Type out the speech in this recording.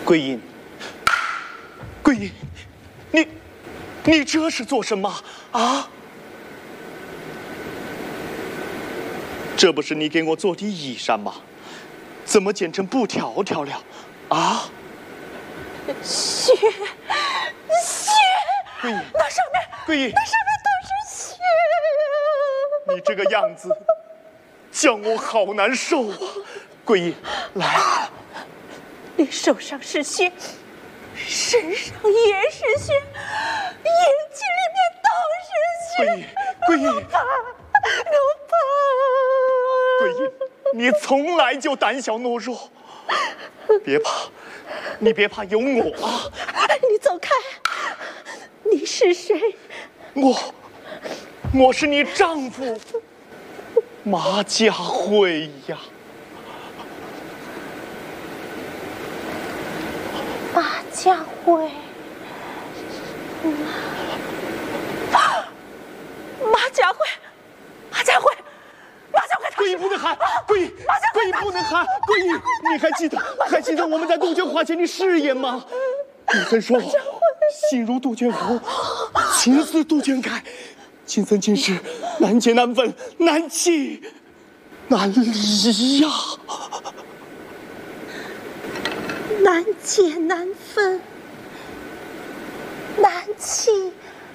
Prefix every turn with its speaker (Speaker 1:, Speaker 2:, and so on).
Speaker 1: 桂英，桂英，你这是做什么啊？这不是你给我做的衣衫吗？怎么剪成布条条了？啊？
Speaker 2: 血，
Speaker 1: 桂英，
Speaker 2: 那上面，
Speaker 1: 桂英，
Speaker 2: 那上面都是血呀！
Speaker 1: 你这个样子，叫我好难受啊！桂英，来，
Speaker 2: 你手上是血，身上也是血，眼睛里面都是血。
Speaker 1: 桂英，
Speaker 2: 刘胖，
Speaker 1: 桂英，你从来就胆小懦弱，别怕，你别怕，有我啊！
Speaker 2: 你走开！你是谁？
Speaker 1: 我是你丈夫马家辉呀。
Speaker 2: 马家辉，马家辉，
Speaker 1: 桂英不能喊，桂英不能喊，桂英，你还记得我们在杜鹃花前的誓言吗？你曾说，心如杜鹃红，情似杜鹃开，今生今世，难解难分，难弃难离呀。
Speaker 2: 难解难分，难弃